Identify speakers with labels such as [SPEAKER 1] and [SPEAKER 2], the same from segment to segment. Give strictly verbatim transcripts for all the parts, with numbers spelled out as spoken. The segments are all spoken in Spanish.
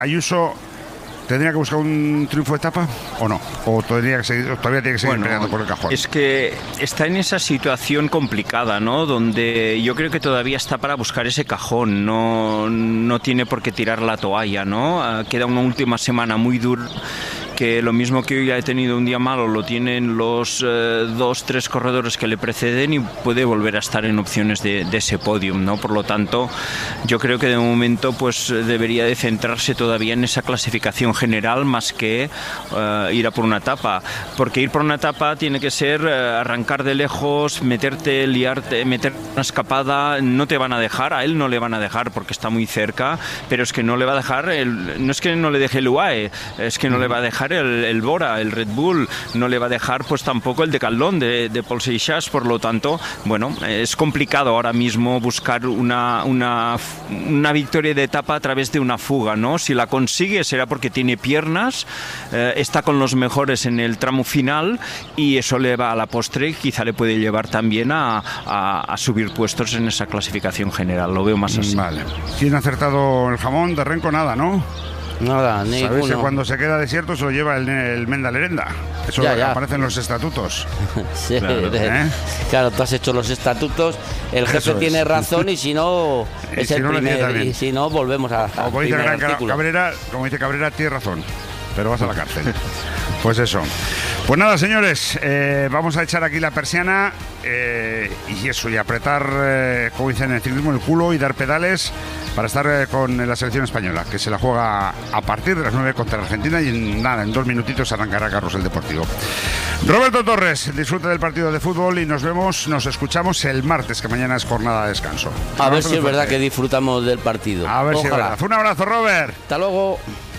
[SPEAKER 1] Ayuso tendría que buscar un triunfo de etapa o no, o tendría que seguir, todavía tiene que seguir bueno, peleando por el cajón.
[SPEAKER 2] Es que está en esa situación complicada, ¿no? Donde yo creo que todavía está para buscar ese cajón, no, no tiene por qué tirar la toalla, ¿no? Queda una última semana muy dura, que lo mismo que hoy ha tenido un día malo lo tienen los eh, dos, tres corredores que le preceden y puede volver a estar en opciones de, de ese podium, ¿no? Por lo tanto, yo creo que de momento pues debería de centrarse todavía en esa clasificación general más que eh, ir a por una etapa, porque ir por una etapa tiene que ser eh, arrancar de lejos, meterte, liarte, meter una escapada, no te van a dejar, a él no le van a dejar porque está muy cerca, pero es que no le va a dejar, el, no es que no le deje el U A E, es que no le va a dejar El, el Bora, el Red Bull, no le va a dejar pues tampoco el Decathlon de, de Paul Seixas. Por lo tanto, bueno, es complicado ahora mismo buscar una, una, una victoria de etapa a través de una fuga, ¿no? Si la consigue será porque tiene piernas, eh, está con los mejores en el tramo final y eso le va a la postre y quizá le puede llevar también a, a, a subir puestos en esa clasificación general, lo veo más así.
[SPEAKER 1] Vale. ¿Quién ha acertado el jamón? De Renko nada, ¿no?
[SPEAKER 3] Nada, ninguno.
[SPEAKER 1] Sabes que cuando se queda desierto se lo lleva el, el Menda Lerenda. Eso ya, ya. Aparece en los estatutos.
[SPEAKER 3] Sí, claro, ¿eh? Claro, tú has hecho los estatutos, el jefe Eso tiene es. razón y si no
[SPEAKER 1] y
[SPEAKER 3] es
[SPEAKER 1] si
[SPEAKER 3] el
[SPEAKER 1] no
[SPEAKER 3] primer, y si no volvemos a, a
[SPEAKER 1] como dice Cabrera, como dice Cabrera, tiene razón, pero vas a la cárcel. Pues eso. Pues nada, señores, eh, vamos a echar aquí la persiana eh, y eso, y apretar, eh, como dicen en el ciclismo, el culo y dar pedales para estar eh, con la selección española, que se la juega a partir de las nueve contra Argentina y en nada, en dos minutitos arrancará Carrusel Deportivo. Roberto Torres, disfruta del partido de fútbol y nos vemos, nos escuchamos el martes, que mañana es jornada de descanso.
[SPEAKER 3] A ver si es verdad que disfrutamos del partido.
[SPEAKER 1] A ver Ojalá. si es verdad. Un abrazo, Robert.
[SPEAKER 3] Hasta luego.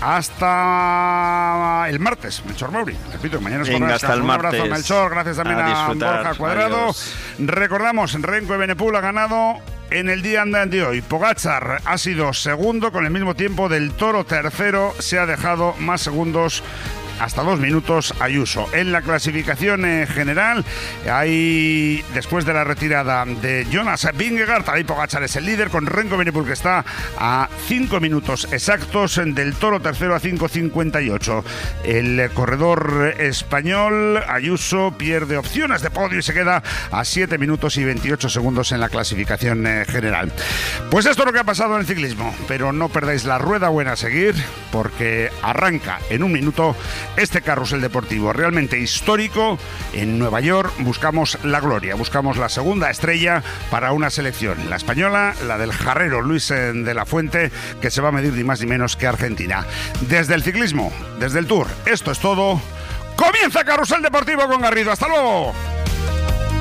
[SPEAKER 1] Hasta el martes, Melchor Mauri. Repito, mañana es
[SPEAKER 2] Venga,
[SPEAKER 1] jornada
[SPEAKER 2] hasta el
[SPEAKER 1] Un
[SPEAKER 2] martes.
[SPEAKER 1] abrazo, Melchor. Gracias también a, a Borja Cuadrado. Adiós. Recordamos, Renko Evenepoel ha ganado en el día de hoy. Pogačar ha sido segundo con el mismo tiempo del Toro tercero. Se ha dejado más segundos, hasta dos minutos, Ayuso. En la clasificación en general, hay, después de la retirada de Jonas Vingegaard, ahí Pogačar es el líder, con Renko Evenepoel que está a cinco minutos exactos del Toro tercero a cinco cincuenta y ocho. El corredor español, Ayuso, pierde opciones de podio y se queda a siete minutos y veintiocho segundos en la clasificación general. Pues esto es lo que ha pasado en el ciclismo, pero no perdáis la rueda buena a seguir, porque arranca en un minuto este carrusel deportivo realmente histórico. En Nueva York buscamos la gloria, buscamos la segunda estrella para una selección, la española, la del jarrero Luis de la Fuente, que se va a medir ni más ni menos que Argentina. Desde el ciclismo, desde el Tour, esto es todo. Comienza Carrusel Deportivo con Garrido. ¡Hasta luego!